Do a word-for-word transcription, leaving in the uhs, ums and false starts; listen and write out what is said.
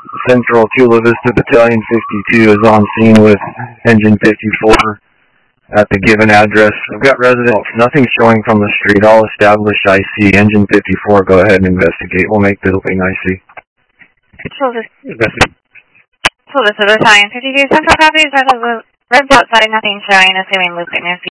Central Chula Vista Battalion fifty-two is on scene with engine fifty-four at the given address. I've got residents. Nothing showing from the street. All established I C. Engine fifty-four, go ahead and investigate. We'll make building I C. Chula Vista Battalion fifty-two, Central copies. Red outside, nothing showing. Assuming loop in your